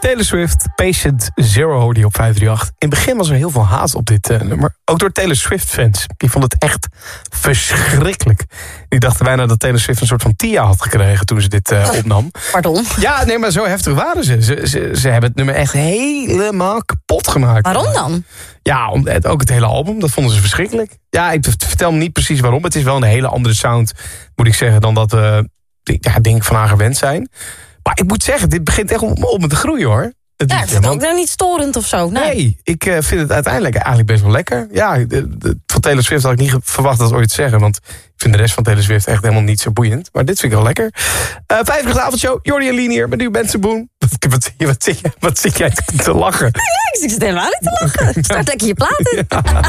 Taylor Swift, Patient Zero hoorde je op 538. In het begin was er heel veel haat op dit nummer. Ook door Taylor Swift-fans. Die vonden het echt verschrikkelijk. Die dachten bijna dat Taylor Swift een soort van TIA had gekregen toen ze dit opnam. Pardon? Ja, nee, maar zo heftig waren ze. Ze hebben het nummer echt helemaal kapot gemaakt. Waarom dan? Ja, ook het hele album, dat vonden ze verschrikkelijk. Ja, ik vertel me niet precies waarom. Het is wel een hele andere sound, moet ik zeggen, dan dat we denk ik van haar gewend zijn. Maar ik moet zeggen, dit begint echt op me te groeien, hoor. Ik vind het ook nou niet storend of zo. Nee, ik vind het uiteindelijk eigenlijk best wel lekker. Ja, van Taylor Swift had ik niet verwacht dat ooit te zeggen. Want ik vind de rest van Taylor Swift echt helemaal niet zo boeiend. Maar dit vind ik wel lekker. 5 avondshow, Jordi en Lien hier met uw mensen Boen. Wat zit jij te lachen? Nee, ik zit helemaal niet te lachen. Start lekker je platen. Ja.